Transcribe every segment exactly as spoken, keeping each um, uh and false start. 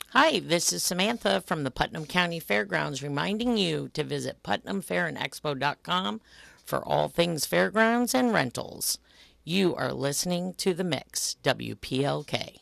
Hi, this is Samantha from the Putnam County Fairgrounds reminding you to visit putnam fair and expo dot com for all things fairgrounds and rentals. You are listening to The Mix, W P L K.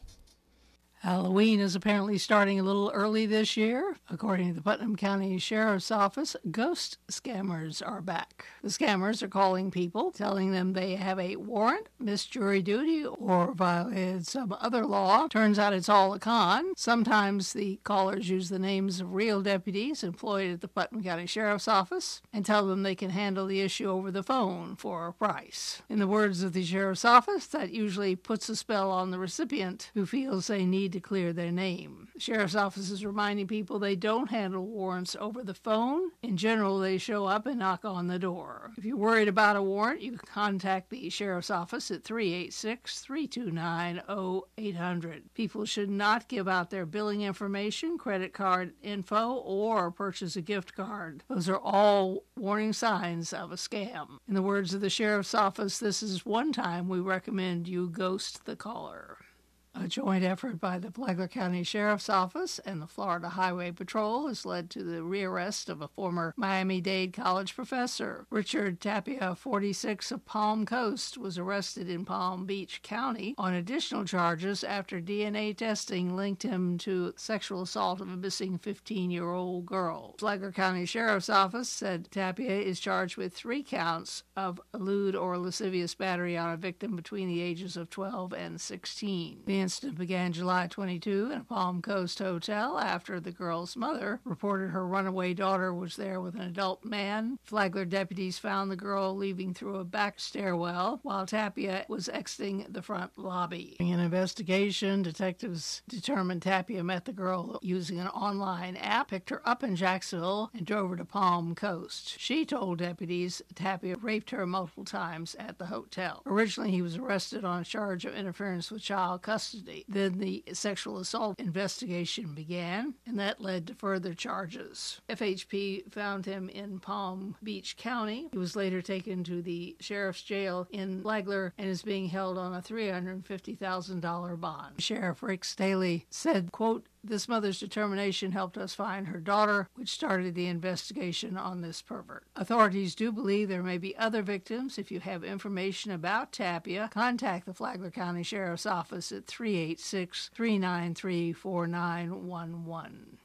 Halloween is apparently starting a little early this year. According to the Putnam County Sheriff's Office, ghost scammers are back. The scammers are calling people, telling them they have a warrant, missed jury duty, or violated some other law. Turns out it's all a con. Sometimes the callers use the names of real deputies employed at the Putnam County Sheriff's Office and tell them they can handle the issue over the phone for a price. In the words of the Sheriff's Office, that usually puts a spell on the recipient who feels they need to clear their name. The Sheriff's Office is reminding people they don't handle warrants over the phone. In general, they show up and knock on the door. If you're worried about a warrant, you can contact the Sheriff's Office at three eight six, three two nine, zero eight hundred. People should not give out their billing information, credit card info, or purchase a gift card. Those are all warning signs of a scam. In the words of the Sheriff's Office, this is one time we recommend you ghost the caller. A joint effort by the Flagler County Sheriff's Office and the Florida Highway Patrol has led to the rearrest of a former Miami-Dade College professor. Richard Tapia, forty-six, of Palm Coast, was arrested in Palm Beach County on additional charges after D N A testing linked him to sexual assault of a missing fifteen-year-old girl. Flagler County Sheriff's Office said Tapia is charged with three counts of lewd or lascivious battery on a victim between the ages of twelve and sixteen. The incident began July twenty-second in a Palm Coast hotel after the girl's mother reported her runaway daughter was there with an adult man. Flagler deputies found the girl leaving through a back stairwell while Tapia was exiting the front lobby. In an investigation, detectives determined Tapia met the girl using an online app, picked her up in Jacksonville, and drove her to Palm Coast. She told deputies Tapia raped her multiple times at the hotel. Originally, he was arrested on a charge of interference with child custody. Then the sexual assault investigation began, and that led to further charges. F H P found him in Palm Beach County. He was later taken to the sheriff's jail in Flagler and is being held on a three hundred fifty thousand dollars bond. Sheriff Rick Staley said, quote, "This mother's determination helped us find her daughter, which started the investigation on this pervert." Authorities do believe there may be other victims. If you have information about Tapia, contact the Flagler County Sheriff's Office at three eight six, three nine three, four nine one one.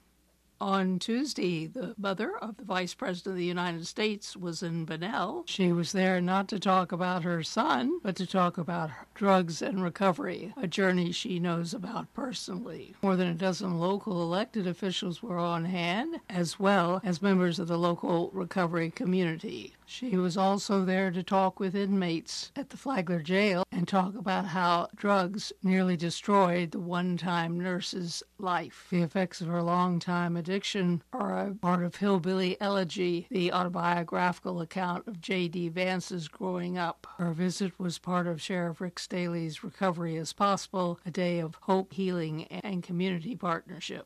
On Tuesday, the mother of the Vice President of the United States was in Bunnell. She was there not to talk about her son, but to talk about drugs and recovery, a journey she knows about personally. More than a dozen local elected officials were on hand, as well as members of the local recovery community. She was also there to talk with inmates at the Flagler jail and talk about how drugs nearly destroyed the one-time nurse's life. The effects of her long-time addiction are a part of Hillbilly Elegy, the autobiographical account of J D. Vance's growing up. Her visit was part of Sheriff Rick Staley's Recovery as Possible, a day of hope, healing, and community partnership.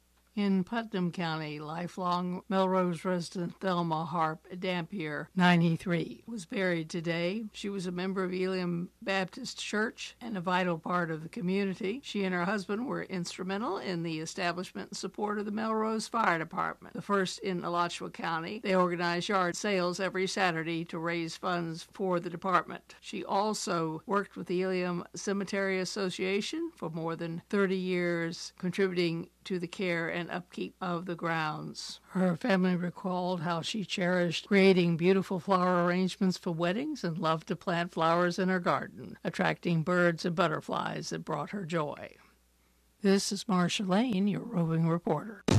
In Putnam County, lifelong Melrose resident Thelma Harp Dampier, ninety-three, was buried today. She was a member of Elim Baptist Church and a vital part of the community. She and her husband were instrumental in the establishment and support of the Melrose Fire Department, the first in Alachua County. They organize yard sales every Saturday to raise funds for the department. She also worked with the Elim Cemetery Association for more than thirty years, contributing to the care and upkeep of the grounds. Her family recalled how she cherished creating beautiful flower arrangements for weddings and loved to plant flowers in her garden, attracting birds and butterflies that brought her joy. This is Marcia Lane, your roving reporter.